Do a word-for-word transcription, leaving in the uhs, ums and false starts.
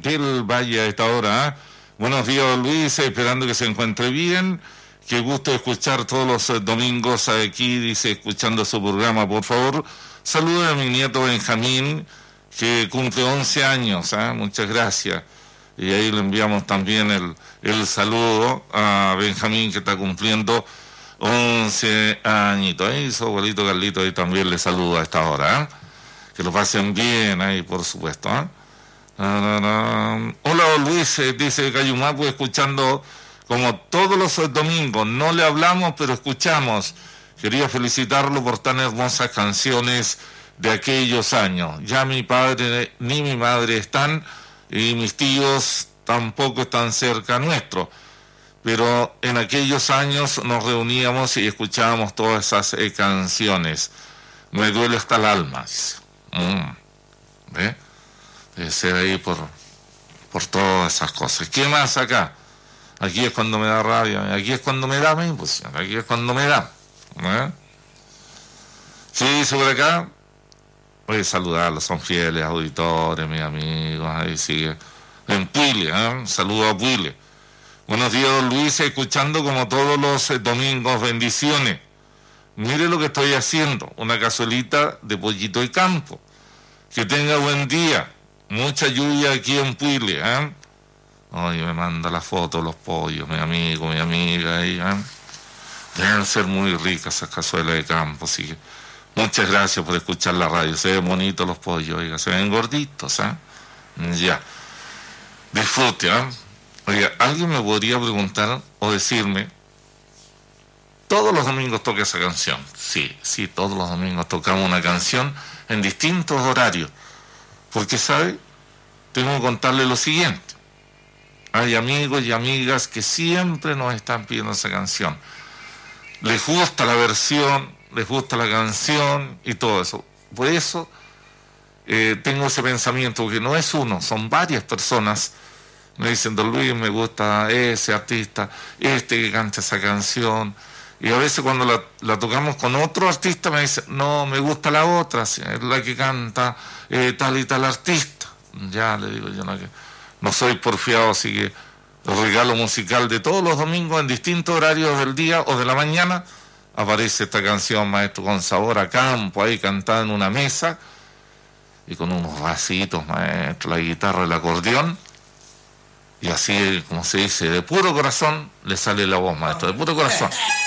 del Valle a esta hora. ¿eh? Buenos días, don Luis, esperando que se encuentre bien. Qué gusto escuchar todos los eh, domingos aquí, dice, escuchando su programa. Por favor, salude a mi nieto Benjamín, que cumple once años. ¿eh? Muchas gracias. Y ahí le enviamos también el, el saludo a Benjamín, que está cumpliendo once añitos. ¿eh? Y su abuelito Carlito ahí también le saluda a esta hora. ¿eh? Que lo pasen bien ahí, por supuesto. ¿eh? Hola, don Luis, eh, dice Cayumapu, escuchando como todos los domingos. No le hablamos, pero escuchamos. Quería felicitarlo por tan hermosas canciones de aquellos años. Ya mi padre ni mi madre están, y mis tíos tampoco están cerca nuestro, pero en aquellos años nos reuníamos y escuchábamos todas esas eh, canciones. Me duele hasta el alma. Mm. ¿Ve? Debe ser ahí por, por todas esas cosas. ¿Qué más acá? Aquí es cuando me da rabia, aquí es cuando me da mi impulsión, aquí es cuando me da. ¿Eh? Sí, sobre acá. Voy a saludarlos, son fieles auditores, mis amigos, ahí sigue. En Puile, ¿eh? Saludo a Puile. Buenos días, don Luis, escuchando como todos los eh, domingos, bendiciones. Mire lo que estoy haciendo, una cazuelita de pollito de campo. Que tenga buen día, mucha lluvia aquí en Puile, ¿eh? Oye, me manda la foto de los pollos, mi amigo, mi amiga, ahí, ¿eh? Deben ser muy ricas esas cazuelas de campo, así que muchas gracias por escuchar la radio. Se ven bonitos los pollos, oiga, se ven gorditos, ¿eh? Ya. Disfrute, ¿eh? Oiga, ¿alguien me podría preguntar o decirme, todos los domingos toca esa canción? Sí, sí, todos los domingos tocamos una canción en distintos horarios. Porque, ¿sabe? Tengo que contarle lo siguiente. Hay amigos y amigas que siempre nos están pidiendo esa canción. Les gusta la versión, les gusta la canción y todo eso. Por eso eh, tengo ese pensamiento, que no es uno, son varias personas. Me dicen, don Luis, me gusta ese artista, este que canta esa canción. Y a veces cuando la, la tocamos con otro artista me dicen, no, me gusta la otra, es la que canta eh, tal y tal artista. Ya le digo yo, no, que no soy porfiado, así que el regalo musical de todos los domingos en distintos horarios del día o de la mañana aparece esta canción, maestro, con sabor a campo, ahí cantada en una mesa y con unos vasitos, maestro, la guitarra, el acordeón, y así, como se dice, de puro corazón le sale la voz, maestro, de puro corazón.